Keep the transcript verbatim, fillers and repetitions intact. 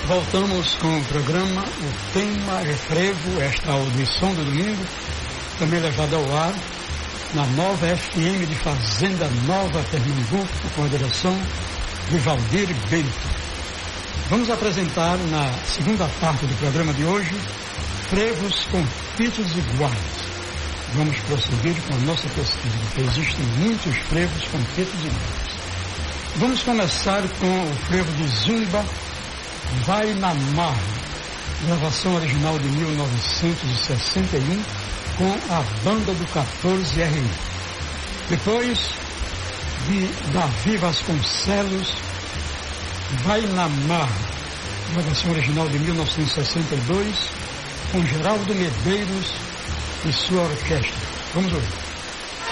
Voltamos com o programa, o tema é frevo, esta audição do domingo, também levada ao ar na nova F M de Fazenda Nova Pernambuco, com a direção de Valdir Bento. Vamos apresentar na segunda parte do programa de hoje, frevos com títulos iguais. Vamos prosseguir com a nossa pesquisa, porque existem muitos frevos com títulos iguais. Vamos começar com o frevo de Zumba, Vai na Marra, gravação original de mil novecentos e sessenta e um, com a banda do quatorze R I. Depois de Davi Vasconcelos, Vai na Marra, gravação original de mil novecentos e sessenta e dois, com Geraldo Medeiros e sua orquestra. Vamos ouvir.